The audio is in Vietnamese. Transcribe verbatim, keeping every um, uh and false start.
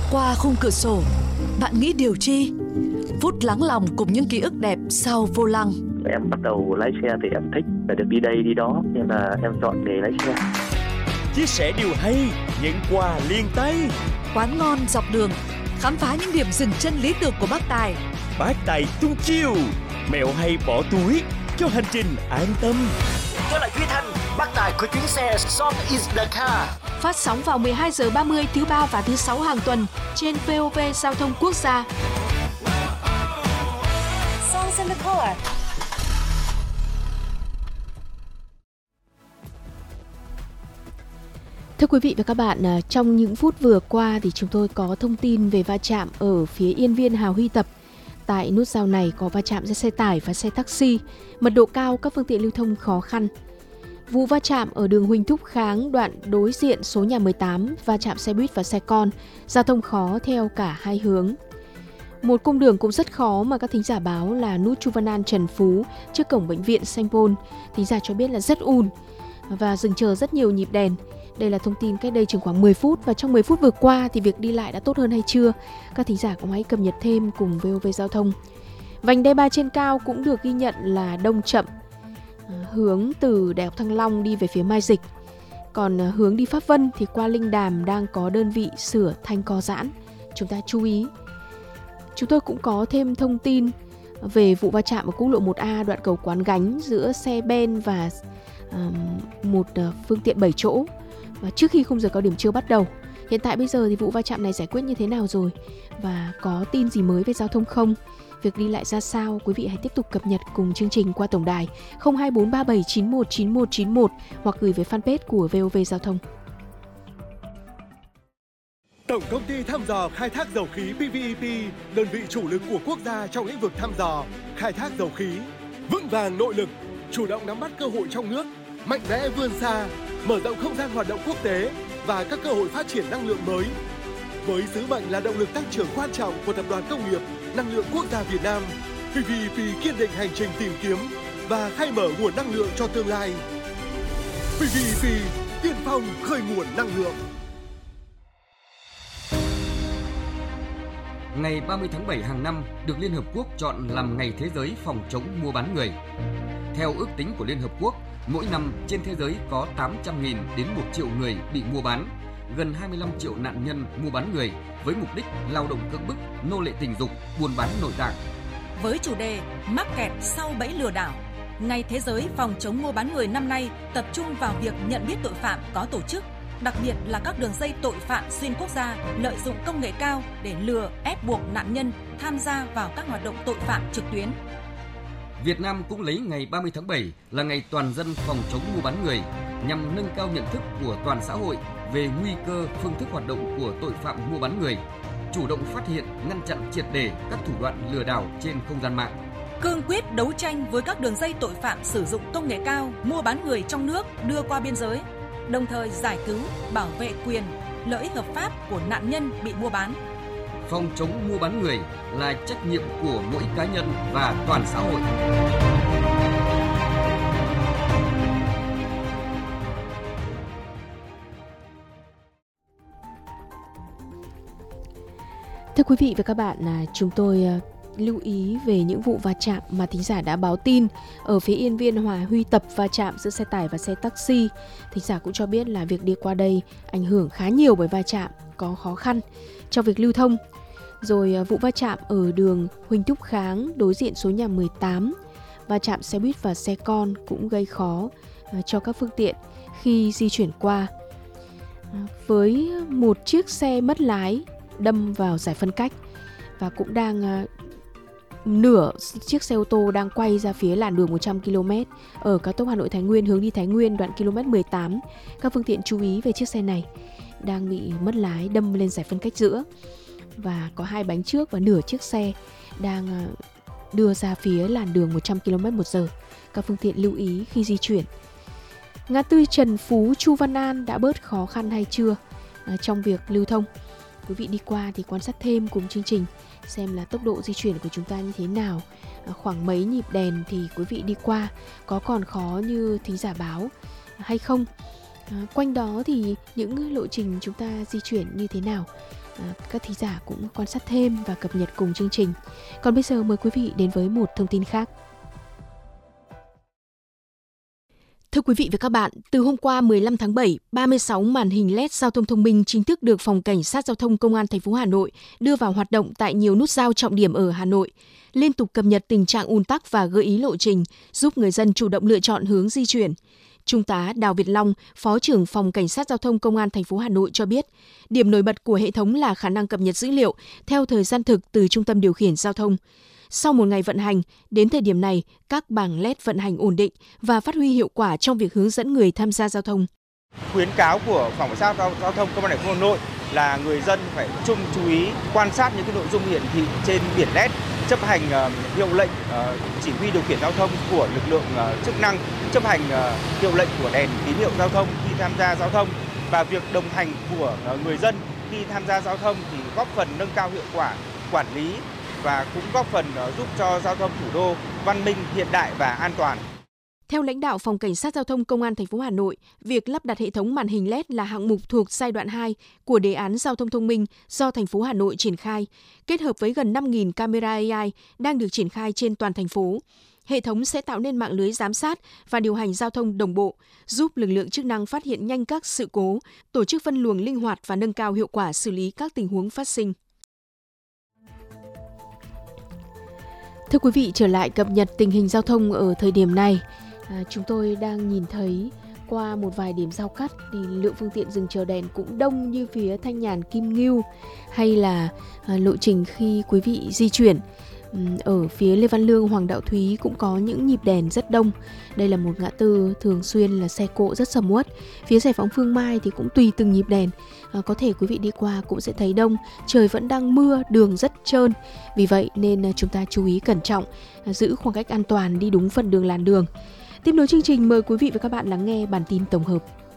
Qua khung cửa sổ, bạn nghĩ điều chi? Phút lắng lòng cùng những ký ức đẹp sau vô lăng. Em bắt đầu lái xe thì em thích phải được đi đây đi đó, nên là em chọn nghề lái xe. Chia sẻ điều hay, những quà liền tay. Quán ngon dọc đường, khám phá những điểm dừng chân lý tưởng của bác Tài. Bác Tài tung chiêu, mẹo hay bỏ túi cho hành trình an tâm. Tôi là Duy Thanh, bác Tài của chuyến xe Song is the car. Phát sóng vào mười hai giờ ba mươi thứ ba và thứ sáu hàng tuần trên vê o vê Giao thông Quốc gia. Songs in the car. Thưa quý vị và các bạn, trong những phút vừa qua thì chúng tôi có thông tin về va chạm ở phía Yên Viên Hà Huy Tập. Tại nút giao này có va chạm giữa xe tải và xe taxi, mật độ cao, các phương tiện lưu thông khó khăn. Vụ va chạm ở đường Huỳnh Thúc Kháng, đoạn đối diện số nhà mười tám, va chạm xe buýt và xe con, giao thông khó theo cả hai hướng. Một cung đường cũng rất khó mà các thính giả báo là nút Chu Văn An Trần Phú trước cổng bệnh viện Sanh Pôn. Thính giả cho biết là rất ùn và dừng chờ rất nhiều nhịp đèn. Đây là thông tin cách đây chừng khoảng mười phút, và trong mười phút vừa qua thì việc đi lại đã tốt hơn hay chưa? Các thính giả cũng hãy cập nhật thêm cùng vê o vê Giao thông. Vành đai ba trên cao cũng được ghi nhận là đông chậm, hướng từ Đại học Thăng Long đi về phía Mai Dịch. Còn hướng đi Pháp Vân thì qua Linh Đàm đang có đơn vị sửa thanh co giãn. Chúng ta chú ý. Chúng tôi cũng có thêm thông tin về vụ va chạm ở quốc lộ một A đoạn cầu Quán Gánh giữa xe ben và uh, một uh, phương tiện bảy chỗ. Và trước khi khung giờ cao điểm trưa bắt đầu. Hiện tại bây giờ thì vụ va chạm này giải quyết như thế nào rồi? Và có tin gì mới về giao thông không? Việc đi lại ra sao? Quý vị hãy tiếp tục cập nhật cùng chương trình qua tổng đài không hai bốn ba bảy chín một chín một chín một hoặc gửi về fanpage của vê o vê Giao thông. Tổng công ty thăm dò khai thác dầu khí pê vê e pê, đơn vị chủ lực của quốc gia trong lĩnh vực thăm dò, khai thác dầu khí, vững vàng nội lực, chủ động nắm bắt cơ hội trong nước, mạnh mẽ vươn xa, mở rộng không gian hoạt động quốc tế và các cơ hội phát triển năng lượng mới. Với sứ mệnh là động lực tăng trưởng quan trọng của Tập đoàn Công nghiệp Năng lượng Quốc gia Việt Nam, pê vê e pê kiên định hành trình tìm kiếm và khai mở nguồn năng lượng cho tương lai. pê vê e pê tiên phong khơi nguồn năng lượng. Ngày ba mươi tháng bảy hàng năm được Liên Hợp Quốc chọn làm Ngày Thế giới phòng chống mua bán người. Theo ước tính của Liên Hợp Quốc, mỗi năm trên thế giới có tám trăm nghìn đến một triệu người bị mua bán, gần hai mươi lăm triệu nạn nhân mua bán người với mục đích lao động cưỡng bức, nô lệ tình dục, buôn bán nội tạng. Với chủ đề mắc kẹt sau bẫy lừa đảo, Ngày Thế giới phòng chống mua bán người năm nay tập trung vào việc nhận biết tội phạm có tổ chức, đặc biệt là các đường dây tội phạm xuyên quốc gia lợi dụng công nghệ cao để lừa ép buộc nạn nhân tham gia vào các hoạt động tội phạm trực tuyến. Việt Nam cũng lấy ngày ba mươi tháng bảy là ngày toàn dân phòng chống mua bán người nhằm nâng cao nhận thức của toàn xã hội về nguy cơ, phương thức hoạt động của tội phạm mua bán người, chủ động phát hiện, ngăn chặn triệt để các thủ đoạn lừa đảo trên không gian mạng. Cương quyết đấu tranh với các đường dây tội phạm sử dụng công nghệ cao, mua bán người trong nước đưa qua biên giới, đồng thời giải cứu, bảo vệ quyền, lợi ích hợp pháp của nạn nhân bị mua bán. Phòng chống mua bán người là trách nhiệm của mỗi cá nhân và toàn xã hội. Thưa quý vị và các bạn, chúng tôi lưu ý về những vụ va chạm mà thính giả đã báo tin ở phía Yên Viên Hòa Huy Tập, va chạm giữa xe tải và xe taxi. Thính giả cũng cho biết là việc đi qua đây ảnh hưởng khá nhiều bởi va chạm, có khó khăn trong việc lưu thông. Rồi vụ va chạm ở đường Huỳnh Thúc Kháng đối diện số nhà mười tám, va chạm xe buýt và xe con cũng gây khó cho các phương tiện khi di chuyển qua. Với một chiếc xe mất lái đâm vào giải phân cách và cũng đang nửa chiếc xe ô tô đang quay ra phía làn đường một trăm ki lô mét ở cao tốc Hà Nội Thái Nguyên hướng đi Thái Nguyên đoạn km mười tám. Các phương tiện chú ý về chiếc xe này đang bị mất lái đâm lên giải phân cách giữa, và có hai bánh trước và nửa chiếc xe đang đưa ra phía làn đường một trăm ki lô mét một giờ. Các phương tiện lưu ý khi di chuyển. Ngã tư Trần Phú, Chu Văn An đã bớt khó khăn hay chưa trong việc lưu thông? Quý vị đi qua thì quan sát thêm cùng chương trình xem là tốc độ di chuyển của chúng ta như thế nào, khoảng mấy nhịp đèn thì quý vị đi qua có còn khó như thính giả báo hay không. À, quanh đó thì những lộ trình chúng ta di chuyển như thế nào. các thính giả cũng quan sát thêm và cập nhật cùng chương trình. Còn bây giờ mời quý vị đến với một thông tin khác. Thưa quý vị và các bạn, từ hôm qua mười lăm tháng bảy, ba mươi sáu màn hình led giao thông thông minh chính thức được Phòng Cảnh sát Giao thông Công an thành phố Hà Nội đưa vào hoạt động tại nhiều nút giao trọng điểm ở Hà Nội, liên tục cập nhật tình trạng ùn tắc và gợi ý lộ trình, giúp người dân chủ động lựa chọn hướng di chuyển. Trung tá Đào Việt Long, Phó trưởng Phòng Cảnh sát Giao thông Công an thành phố Hà Nội cho biết, điểm nổi bật của hệ thống là khả năng cập nhật dữ liệu theo thời gian thực từ Trung tâm điều khiển giao thông. Sau một ngày vận hành, đến thời điểm này, các bảng led vận hành ổn định và phát huy hiệu quả trong việc hướng dẫn người tham gia giao thông. Khuyến cáo của Phòng Cảnh sát Giao thông Công an thành phố Hà Nội là người dân phải tập trung chú ý quan sát những cái nội dung hiển thị trên biển led, chấp hành uh, hiệu lệnh uh, chỉ huy điều khiển giao thông của lực lượng uh, chức năng, chấp hành uh, hiệu lệnh của đèn tín hiệu giao thông khi tham gia giao thông, và việc đồng hành của uh, người dân khi tham gia giao thông thì góp phần nâng cao hiệu quả quản lý và cũng góp phần uh, giúp cho giao thông thủ đô văn minh, hiện đại và an toàn. Theo lãnh đạo Phòng Cảnh sát Giao thông Công an thành phố Hà Nội, việc lắp đặt hệ thống màn hình led là hạng mục thuộc giai đoạn hai của đề án giao thông thông minh do thành phố Hà Nội triển khai, kết hợp với gần năm nghìn camera a i đang được triển khai trên toàn thành phố. Hệ thống sẽ tạo nên mạng lưới giám sát và điều hành giao thông đồng bộ, giúp lực lượng chức năng phát hiện nhanh các sự cố, tổ chức phân luồng linh hoạt và nâng cao hiệu quả xử lý các tình huống phát sinh. Thưa quý vị, trở lại cập nhật tình hình giao thông ở thời điểm này. À, chúng tôi đang nhìn thấy qua một vài điểm giao cắt thì lượng phương tiện dừng chờ đèn cũng đông như phía Thanh Nhàn Kim Ngưu, hay là à, lộ trình khi quý vị di chuyển. Ở phía Lê Văn Lương, Hoàng Đạo Thúy cũng có những nhịp đèn rất đông. Đây là một ngã tư thường xuyên là xe cộ rất sầm uất. Phía Giải Phóng Phương Mai thì cũng tùy từng nhịp đèn, à, có thể quý vị đi qua cũng sẽ thấy đông. Trời vẫn đang mưa, đường rất trơn. Vì vậy nên chúng ta chú ý cẩn trọng, à, giữ khoảng cách an toàn, đi đúng phần đường làn đường. Tiếp nối chương trình, mời quý vị và các bạn lắng nghe bản tin tổng hợp.